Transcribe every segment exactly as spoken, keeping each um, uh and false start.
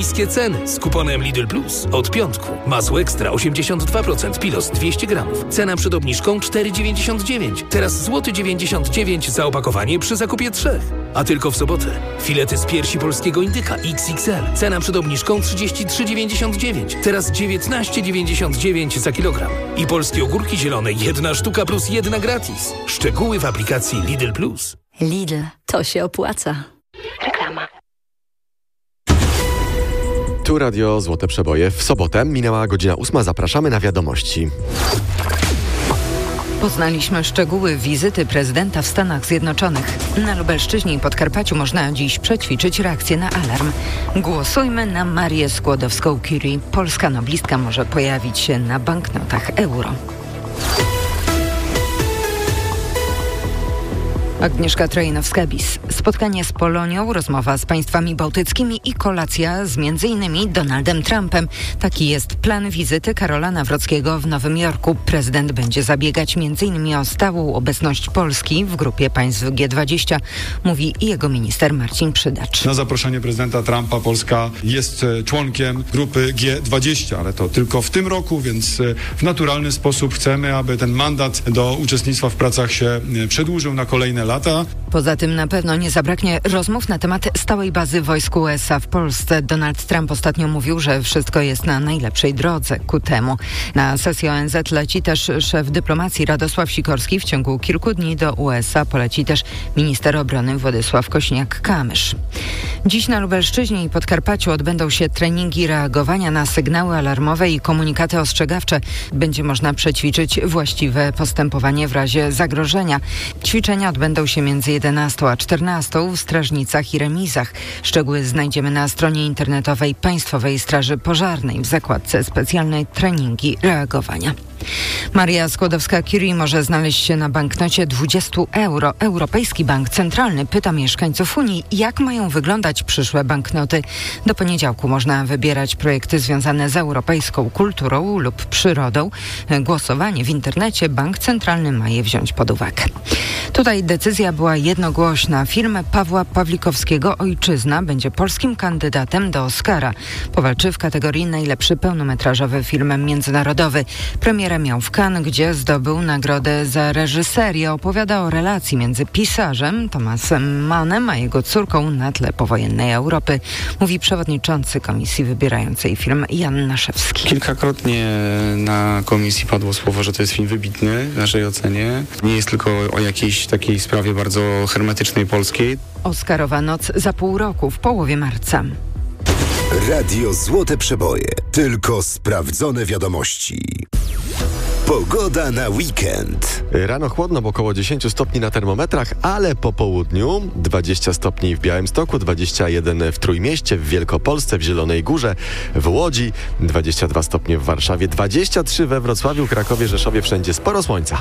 Niskie ceny z kuponem Lidl Plus. Od piątku. Masło ekstra osiemdziesiąt dwa procent, Pilos dwieście gramów. Cena przed obniżką cztery dziewięćdziesiąt dziewięć. Teraz złoty dziewięćdziesiąt dziewięć za opakowanie przy zakupie trzech. A tylko w sobotę. Filety z piersi polskiego indyka X X L. Cena przed obniżką trzydzieści trzy dziewięćdziesiąt dziewięć. Teraz dziewiętnaście dziewięćdziesiąt dziewięć za kilogram. I polskie ogórki zielone jedna sztuka plus jedna gratis. Szczegóły w aplikacji Lidl Plus. Lidl, to się opłaca. Reklama. Tu Radio Złote Przeboje. W sobotę minęła godzina ósma. Zapraszamy na wiadomości. Poznaliśmy szczegóły wizyty prezydenta w Stanach Zjednoczonych. Na Lubelszczyźnie i Podkarpaciu można dziś przećwiczyć reakcję na alarm. Głosujmy na Marię Skłodowską-Curie. Polska noblistka może pojawić się na banknotach euro. Agnieszka Trojnowska-Bis. Spotkanie z Polonią, rozmowa z państwami bałtyckimi i kolacja z między innymi Donaldem Trumpem. Taki jest plan wizyty Karola Nawrockiego w Nowym Jorku. Prezydent będzie zabiegać między innymi o stałą obecność Polski w grupie państw G dwadzieścia, mówi jego minister Marcin Przydacz. Na zaproszenie prezydenta Trumpa Polska jest członkiem grupy G dwadzieścia, ale to tylko w tym roku, więc w naturalny sposób chcemy, aby ten mandat do uczestnictwa w pracach się przedłużył na kolejne lata. Lata. Poza tym na pewno nie zabraknie rozmów na temat stałej bazy wojsk U S A w Polsce. Donald Trump ostatnio mówił, że wszystko jest na najlepszej drodze ku temu. Na sesję O N Z leci też szef dyplomacji Radosław Sikorski. W ciągu kilku dni do U S A poleci też minister obrony Władysław Kośniak-Kamysz. Dziś na Lubelszczyźnie i Podkarpaciu odbędą się treningi reagowania na sygnały alarmowe i komunikaty ostrzegawcze. Będzie można przećwiczyć właściwe postępowanie w razie zagrożenia. Ćwiczenia odbędą się między jedenastą a czternastą w strażnicach i remizach. Szczegóły znajdziemy na stronie internetowej Państwowej Straży Pożarnej w zakładce specjalnej treningi reagowania. Maria Skłodowska-Curie może znaleźć się na banknocie dwadzieścia euro. Europejski Bank Centralny pyta mieszkańców Unii, jak mają wyglądać przyszłe banknoty. Do poniedziałku można wybierać projekty związane z europejską kulturą lub przyrodą. Głosowanie w internecie Bank Centralny ma je wziąć pod uwagę. Tutaj decyzja była jednogłośna. Film Pawła Pawlikowskiego Ojczyzna będzie polskim kandydatem do Oscara. Powalczy w kategorii najlepszy pełnometrażowy film międzynarodowy. Premierę miał w Cannes, gdzie zdobył nagrodę za reżyserię. Opowiada o relacji między pisarzem Thomasem Mannem a jego córką na tle powojennej Europy, mówi przewodniczący komisji wybierającej film Jan Naszewski. Kilkakrotnie na komisji padło słowo, że to jest film wybitny w naszej ocenie. Nie jest tylko o jakiejś takiej sprawie bardzo hermetycznej polskiej. Oscarowa noc za pół roku, w połowie marca. Radio Złote Przeboje. Tylko sprawdzone wiadomości. Pogoda na weekend. Rano chłodno, bo około dziesięć stopni na termometrach, ale po południu dwadzieścia stopni w Białymstoku, dwadzieścia jeden w Trójmieście, w Wielkopolsce, w Zielonej Górze, w Łodzi, dwadzieścia dwa stopnie w Warszawie, dwadzieścia trzy we Wrocławiu, Krakowie, Rzeszowie, wszędzie sporo słońca.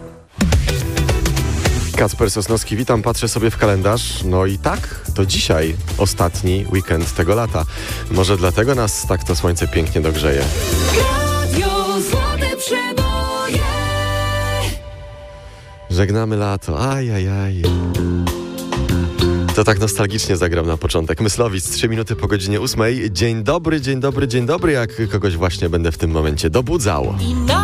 Kacper Sosnowski, witam, patrzę sobie w kalendarz. No i tak, to dzisiaj ostatni weekend tego lata. Może dlatego nas tak to słońce pięknie dogrzeje. Radio Złote Przeboje. Żegnamy lato, ajajaj. To tak nostalgicznie zagram na początek. Myslowic, trzy minuty po godzinie ósmej. Dzień dobry, dzień dobry, dzień dobry, jak kogoś właśnie będę w tym momencie dobudzał.